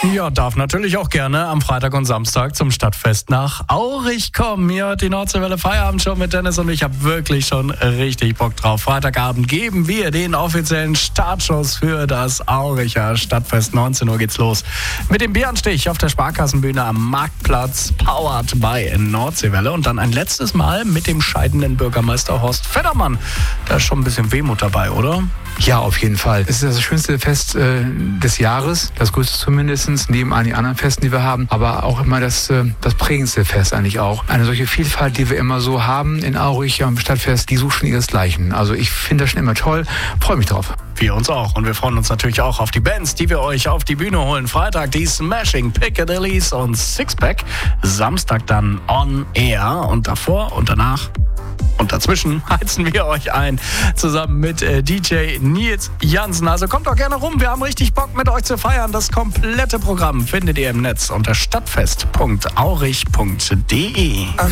Ja, darf natürlich auch gerne am Freitag und Samstag zum Stadtfest nach Aurich kommen. Hier hat die Nordseewelle Feierabend mit Dennis und ich habe wirklich schon richtig Bock drauf. Freitagabend geben wir den offiziellen Startschuss für das Auricher Stadtfest. 19 Uhr geht's los mit dem Bieranstich auf der Sparkassenbühne am Marktplatz, powered by Nordseewelle. Und dann ein letztes Mal mit dem scheidenden Bürgermeister Horst Feddermann. Da ist schon ein bisschen Wehmut dabei, oder? Ja, auf jeden Fall. Es ist das schönste Fest des Jahres, das größte zumindest, neben all den anderen Festen, die wir haben, aber auch immer das prägendste Fest eigentlich auch. Eine solche Vielfalt, die wir immer so haben in Aurich am Stadtfest, die sucht schon ihresgleichen. Also ich finde das schon immer toll, freue mich drauf. Wir uns auch und wir freuen uns natürlich auch auf die Bands, die wir euch auf die Bühne holen. Freitag die Smashing Piccadillys und Sixpack, Samstag dann On Air und davor und danach und dazwischen heizen wir euch ein, zusammen mit DJ Nils Jansen. Also kommt doch gerne rum, wir haben richtig Bock mit euch zu feiern. Das komplette Programm findet ihr im Netz unter stadtfest.aurich.de.